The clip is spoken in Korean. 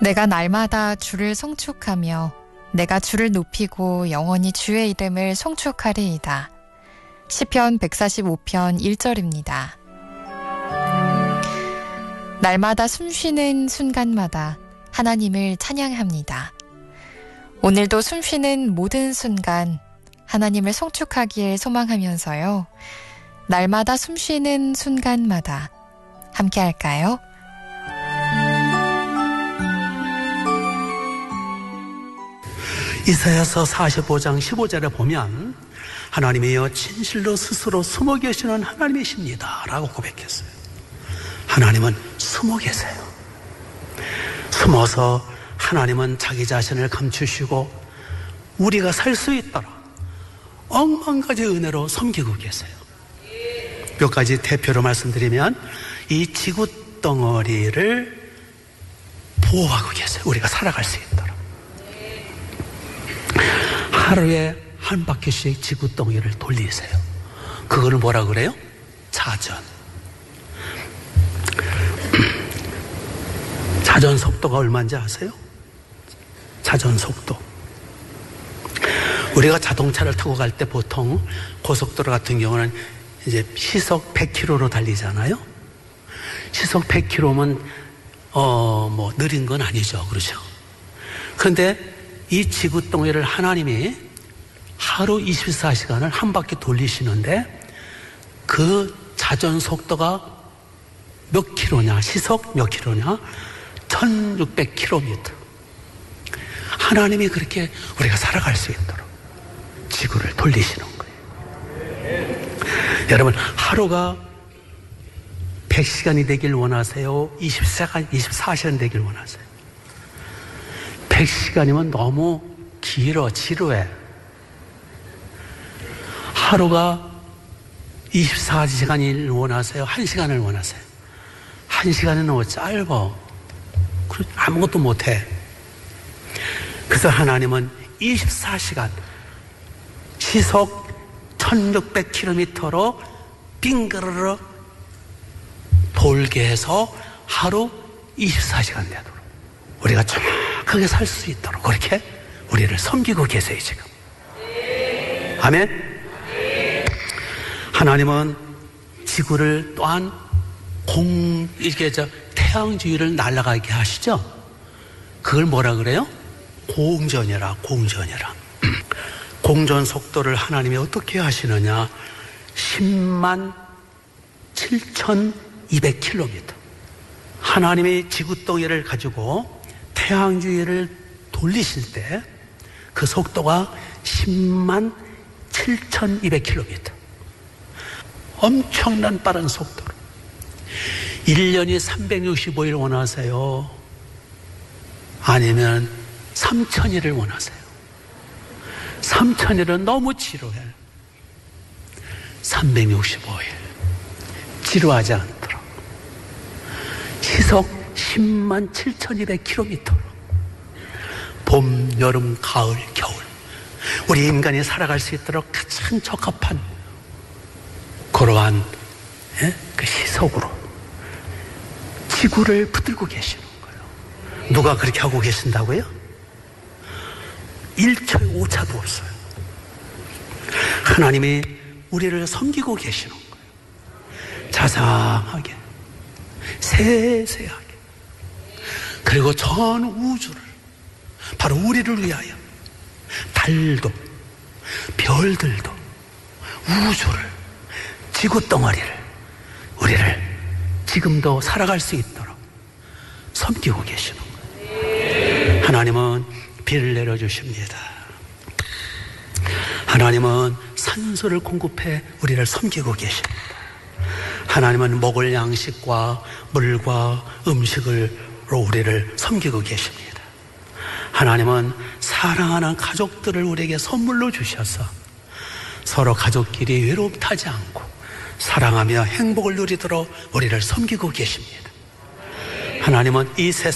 내가 날마다 주를 송축하며 내가 주를 높이고 영원히 주의 이름을 송축하리이다. 시편 145편 1절입니다. 날마다 숨쉬는 순간마다 하나님을 찬양합니다. 오늘도 숨쉬는 모든 순간 하나님을 송축하기를 소망하면서요. 날마다 숨쉬는 순간마다 함께 할까요? 이사야서 45장 15절에 보면 하나님이여 진실로 스스로 숨어 계시는 하나님이십니다 라고 고백했어요. 하나님은 숨어 계세요. 숨어서 하나님은 자기 자신을 감추시고 우리가 살 수 있도록 억만 가지 은혜로 섬기고 계세요. 몇 가지 대표로 말씀드리면 이 지구 덩어리를 보호하고 계세요. 우리가 살아갈 수 있도록. 하루에 한 바퀴씩 지구 덩어리를 돌리세요. 그거를 뭐라 그래요? 자전. 자전 속도가 얼마인지 아세요? 자전 속도. 우리가 자동차를 타고 갈 때 보통 고속도로 같은 경우는 이제 시속 100km로 달리잖아요. 시속 100km면 뭐 느린 건 아니죠, 그렇죠? 그런데 이 지구 덩어리를 하나님이 하루 24시간을 한 바퀴 돌리시는데 그 자전 속도가 몇 킬로냐, 시속 몇 킬로냐? 1600km. 하나님이 그렇게 우리가 살아갈 수 있도록 지구를 돌리시는 거예요. 여러분, 하루가 100시간이 되길 원하세요? 24시간 되길 원하세요? 100시간이면 너무 길어, 지루해. 하루가 24시간을 원하세요? 1시간을 원하세요? 1시간은 너무 짧아. 아무것도 못해. 그래서 하나님은 24시간 시속 1600km로 빙그르르 돌게 해서 하루 24시간 되도록 우리가 정확하게 살 수 있도록 그렇게 우리를 섬기고 계세요 지금. 아멘. 하나님은 지구를 또한 태양주위를 날아가게 하시죠. 그걸 뭐라 그래요? 공전이라. 공전 속도를 하나님이 어떻게 하시느냐? 10만 7,200km. 하나님이 지구덩이를 가지고 태양주위를 돌리실 때 그 속도가 10만 7,200km. 엄청난 빠른 속도로. 1년이 365일 원하세요? 아니면 3,000일을 원하세요? 3,000일은 너무 지루해. 365일 지루하지 않도록 시속 10만 7,200km로 봄, 여름, 가을, 겨울 우리 인간이 살아갈 수 있도록 가장 적합한 그러한 그 시속으로 지구를 붙들고 계시는 거예요. 누가 그렇게 하고 계신다고요? 1초의 오차도 없어요. 하나님이 우리를 섬기고 계시는 거예요. 자상하게, 세세하게. 그리고 전 우주를 바로 우리를 위하여 달도, 별들도, 우주를, 지구덩어리를, 우리를 지금도 살아갈 수 있도록 섬기고 계시는 거예요. 하나님은 비를 내려주십니다. 하나님은 산소를 공급해 우리를 섬기고 계십니다. 하나님은 먹을 양식과 물과 음식으로 우리를 섬기고 계십니다. 하나님은 사랑하는 가족들을 우리에게 선물로 주셔서 서로 가족끼리 외로움 타지 않고 사랑하며 행복을 누리도록 우리를 섬기고 계십니다. 하나님은 이 세상